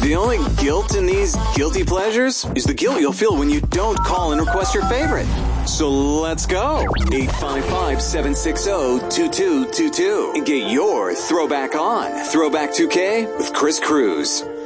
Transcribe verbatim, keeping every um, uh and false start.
The only guilt in these guilty pleasures is the guilt you'll feel when you don't call and request your favorite. So let's go. eight five five, seven six zero, two two two two and get your throwback on. Throwback two K with Chris Cruz.